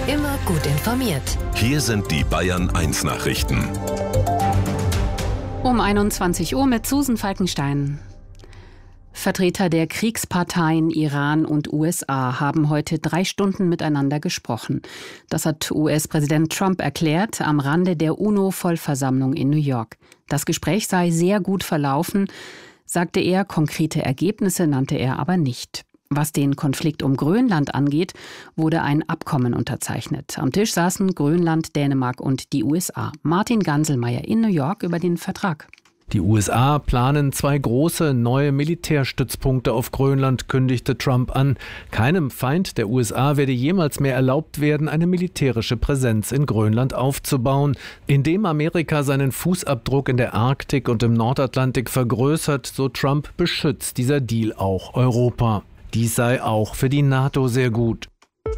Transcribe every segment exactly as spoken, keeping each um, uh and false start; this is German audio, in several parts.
Immer gut informiert. Hier sind die Bayern eins Nachrichten. Um einundzwanzig Uhr mit Susan Falkenstein. Vertreter der Kriegsparteien Iran und U S A haben heute drei Stunden miteinander gesprochen. Das hat U S-Präsident Trump erklärt am Rande der UNO-Vollversammlung in New York. Das Gespräch sei sehr gut verlaufen, sagte er. Konkrete Ergebnisse nannte er aber nicht. Was den Konflikt um Grönland angeht, wurde ein Abkommen unterzeichnet. Am Tisch saßen Grönland, Dänemark und die U S A. Martin Ganselmeier in New York über den Vertrag. Die U S A planen zwei große neue Militärstützpunkte auf Grönland, kündigte Trump an. Keinem Feind der U S A werde jemals mehr erlaubt werden, eine militärische Präsenz in Grönland aufzubauen. Indem Amerika seinen Fußabdruck in der Arktik und im Nordatlantik vergrößert, so Trump, beschützt dieser Deal auch Europa. Dies sei auch für die NATO sehr gut.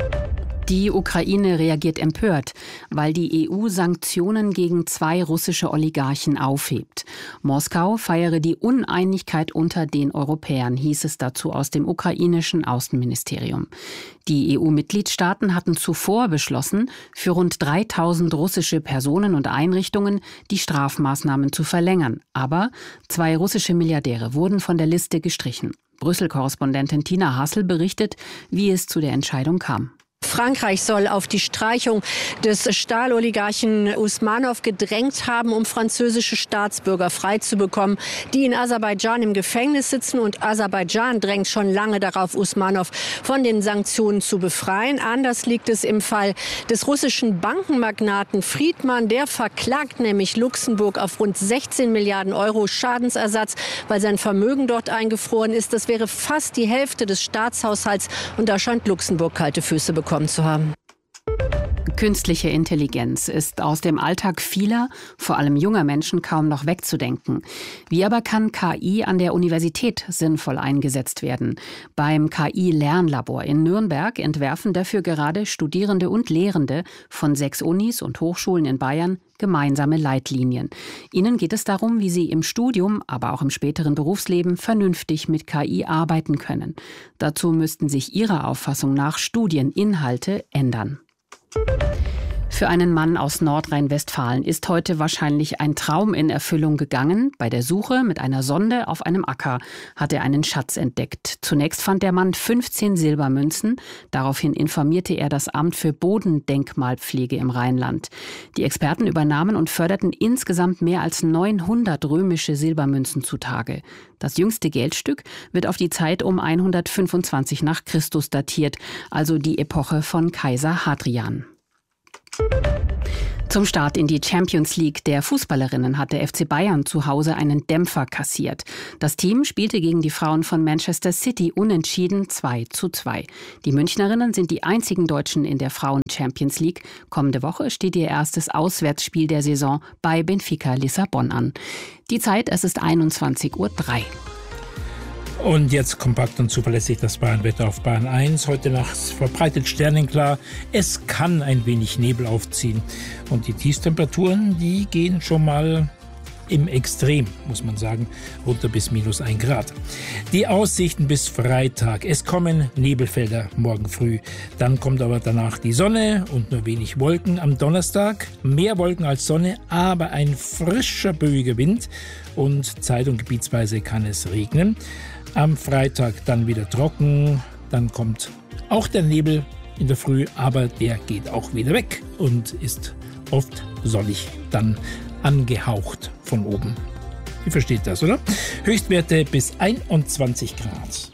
Die Ukraine reagiert empört, weil die E U Sanktionen gegen zwei russische Oligarchen aufhebt. Moskau feiere die Uneinigkeit unter den Europäern, hieß es dazu aus dem ukrainischen Außenministerium. Die E U-Mitgliedstaaten hatten zuvor beschlossen, für rund dreitausend russische Personen und Einrichtungen die Strafmaßnahmen zu verlängern. Aber zwei russische Milliardäre wurden von der Liste gestrichen. Brüssel-Korrespondentin Tina Hassel berichtet, wie es zu der Entscheidung kam. Frankreich soll auf die Streichung des Stahloligarchen Usmanov gedrängt haben, um französische Staatsbürger freizubekommen, die in Aserbaidschan im Gefängnis sitzen. Und Aserbaidschan drängt schon lange darauf, Usmanov von den Sanktionen zu befreien. Anders liegt es im Fall des russischen Bankenmagnaten Friedmann. Der verklagt nämlich Luxemburg auf rund sechzehn Milliarden Euro Schadensersatz, weil sein Vermögen dort eingefroren ist. Das wäre fast die Hälfte des Staatshaushalts. Und da scheint Luxemburg kalte Füße bekommen zu haben. Künstliche Intelligenz ist aus dem Alltag vieler, vor allem junger Menschen, kaum noch wegzudenken. Wie aber kann K I an der Universität sinnvoll eingesetzt werden? Beim K I-Lernlabor in Nürnberg entwerfen dafür gerade Studierende und Lehrende von sechs Unis und Hochschulen in Bayern gemeinsame Leitlinien. Ihnen geht es darum, wie sie im Studium, aber auch im späteren Berufsleben vernünftig mit K I arbeiten können. Dazu müssten sich ihrer Auffassung nach Studieninhalte ändern. Für einen Mann aus Nordrhein-Westfalen ist heute wahrscheinlich ein Traum in Erfüllung gegangen. Bei der Suche mit einer Sonde auf einem Acker hat er einen Schatz entdeckt. Zunächst fand der Mann fünfzehn Silbermünzen. Daraufhin informierte er das Amt für Bodendenkmalpflege im Rheinland. Die Experten übernahmen und förderten insgesamt mehr als neunhundert römische Silbermünzen zutage. Das jüngste Geldstück wird auf die Zeit um hundertfünfundzwanzig nach Christus datiert, also die Epoche von Kaiser Hadrian. Zum Start in die Champions League der Fußballerinnen hat der F C Bayern zu Hause einen Dämpfer kassiert. Das Team spielte gegen die Frauen von Manchester City unentschieden zwei zu zwei. Die Münchnerinnen sind die einzigen Deutschen in der Frauen-Champions League. Kommende Woche steht ihr erstes Auswärtsspiel der Saison bei Benfica Lissabon an. Die Zeit, es ist einundzwanzig Uhr drei. Und jetzt kompakt und zuverlässig das Bayernwetter auf Bayern eins. Heute Nacht verbreitet sternenklar. Es kann ein wenig Nebel aufziehen. Und die Tiefstemperaturen, die gehen schon mal im Extrem, muss man sagen, runter bis minus ein Grad. Die Aussichten bis Freitag. Es kommen Nebelfelder morgen früh. Dann kommt aber danach die Sonne und nur wenig Wolken. Am Donnerstag mehr Wolken als Sonne, aber ein frischer, böiger Wind. Und zeit- und gebietsweise kann es regnen. Am Freitag dann wieder trocken, dann kommt auch der Nebel in der Früh, aber der geht auch wieder weg und ist oft sonnig, dann angehaucht von oben. Ihr versteht das, oder? Höchstwerte bis einundzwanzig Grad.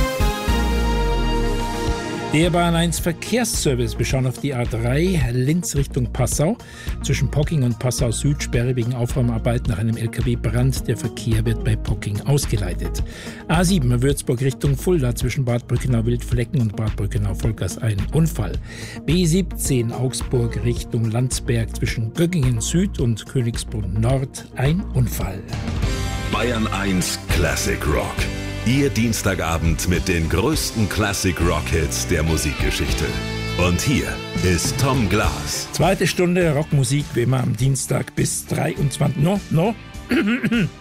Der Bayern eins Verkehrsservice. Wir schauen auf die A drei Linz Richtung Passau. Zwischen Pocking und Passau Süd Sperre wegen Aufräumarbeiten nach einem L K W-Brand. Der Verkehr wird bei Pocking ausgeleitet. A sieben Würzburg Richtung Fulda. Zwischen Bad Brückenau-Wildflecken und Bad Brückenau-Vollgast ein Unfall. B siebzehn Augsburg Richtung Landsberg. Zwischen Göggingen Süd und Königsbrunn Nord ein Unfall. Bayern eins Classic Rock. Ihr Dienstagabend mit den größten Classic-Rock-Hits der Musikgeschichte. Und hier ist Tom Glas. Zweite Stunde Rockmusik, wie immer am Dienstag bis dreiundzwanzig. No, no.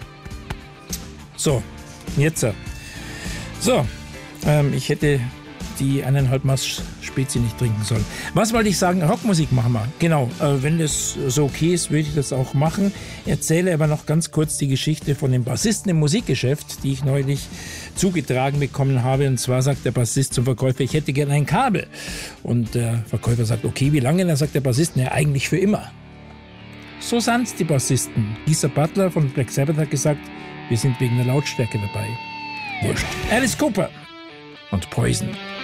So, jetzt. So, ähm, ich hätte die eineinhalb Maß Spezi nicht trinken sollen. Was wollte ich sagen? Rockmusik machen wir. Genau, äh, wenn das so okay ist, würde ich das auch machen. Erzähle aber noch ganz kurz die Geschichte von dem Bassisten im Musikgeschäft, die ich neulich zugetragen bekommen habe. Und zwar sagt der Bassist zum Verkäufer, ich hätte gerne ein Kabel. Und der Verkäufer sagt, okay, wie lange? Dann sagt der Bassist, ja, eigentlich für immer. So sind's die Bassisten. Geezer Butler von Black Sabbath hat gesagt, wir sind wegen der Lautstärke dabei. Wurscht. Alice Cooper und Poison.